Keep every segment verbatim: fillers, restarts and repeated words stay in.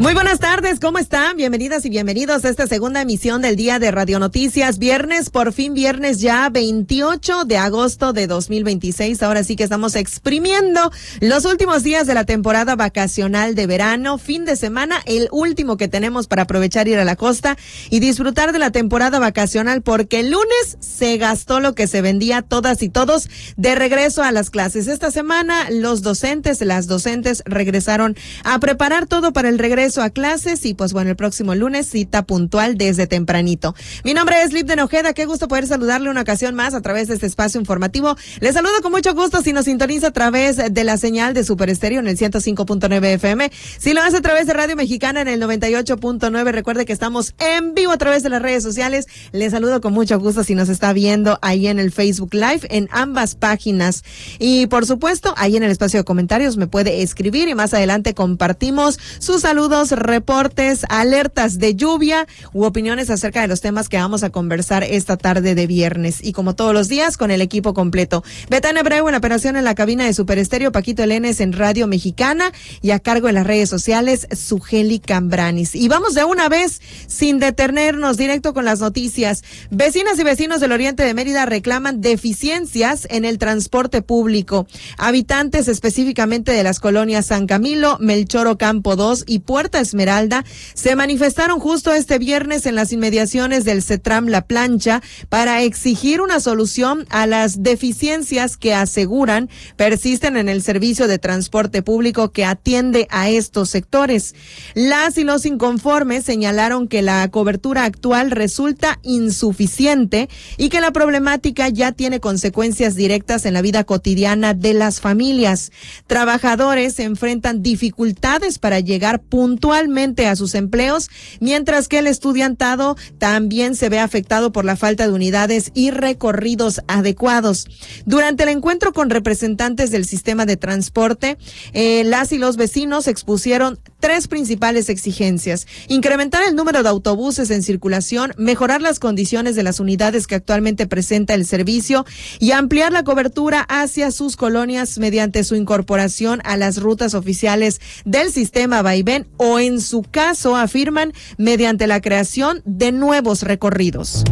Muy buenas tardes, ¿cómo están? Bienvenidas y bienvenidos a esta segunda emisión del día de Radio Noticias. Viernes, por fin viernes ya veintiocho de agosto de dos mil veintiséis. Ahora sí que estamos exprimiendo los últimos días de la temporada vacacional de verano. Fin de semana, el último que tenemos para aprovechar ir a la costa y disfrutar de la temporada vacacional, porque el lunes se gastó lo que se vendía todas y todos de regreso a las clases. Esta semana los docentes, las docentes regresaron a preparar todo para el regreso a clases y pues bueno, el próximo lunes cita puntual desde tempranito. Mi nombre es Lipden Ojeda, qué gusto poder saludarle una ocasión más a través de este espacio informativo. Les saludo con mucho gusto si nos sintoniza a través de la señal de Super Estéreo en el ciento cinco punto nueve F M. Si lo hace a través de Radio Mexicana en el noventa y ocho punto nueve, recuerde que estamos en vivo a través de las redes sociales. Les saludo con mucho gusto si nos está viendo ahí en el Facebook Live, en ambas páginas. Y por supuesto, ahí en el espacio de comentarios me puede escribir y más adelante compartimos sus saludos, reportes, alertas de lluvia u opiniones acerca de los temas que vamos a conversar esta tarde de viernes. Y como todos los días, con el equipo completo. Betania Abreu en la operación en la cabina de Super Estéreo, Paquito Elenes en Radio Mexicana y a cargo en las redes sociales, Sugeli Cambranis. Y vamos de una vez, sin detenernos, directo con las noticias. Vecinas y vecinos del oriente de Mérida reclaman deficiencias en el transporte público. Habitantes específicamente de las colonias San Camilo, Melchor Ocampo dos y Puerta Esmeralda se manifestaron justo este viernes en las inmediaciones del CETRAM La Plancha para exigir una solución a las deficiencias que aseguran persisten en el servicio de transporte público que atiende a estos sectores. Las y los inconformes señalaron que la cobertura actual resulta insuficiente y que la problemática ya tiene consecuencias directas en la vida cotidiana de las familias. Trabajadores enfrentan dificultades para llegar puntualmente a sus empleos, mientras que el estudiantado también se ve afectado por la falta de unidades y recorridos adecuados. Durante el encuentro con representantes del sistema de transporte, eh, las y los vecinos expusieron tres principales exigencias: incrementar el número de autobuses en circulación, mejorar las condiciones de las unidades que actualmente presenta el servicio y ampliar la cobertura hacia sus colonias mediante su incorporación a las rutas oficiales del sistema Vaivén o, en su caso, afirman, mediante la creación de nuevos recorridos.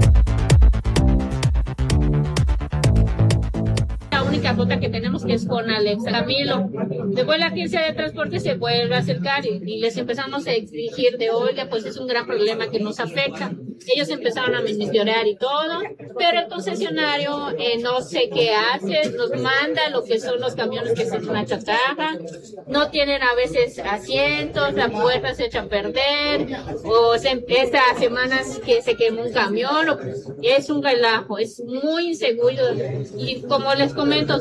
La única ruta que tenemos que es con Alex Camilo. Después la agencia de transporte se vuelve a acercar y, y les empezamos a exigir de, oiga, pues es un gran problema que nos afecta. Ellos empezaron a monitorear y todo, pero el concesionario eh, no sé qué hace, nos manda lo que son los camiones que son una chatarra, no tienen a veces asientos, la puerta se echa a perder, o se, estas semanas que se quemó un camión, o, es un relajo, es muy inseguro y como les comento,